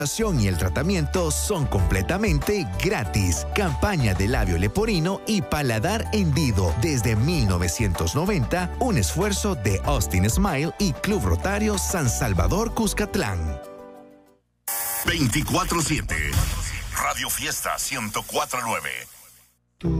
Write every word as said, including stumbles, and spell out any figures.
y el tratamiento son completamente gratis. Campaña de labio leporino y paladar hendido desde mil novecientos noventa, un esfuerzo de Austin Smile y Club Rotario San Salvador Cuscatlán. veinticuatro siete Radio Fiesta ciento cuatro punto nueve.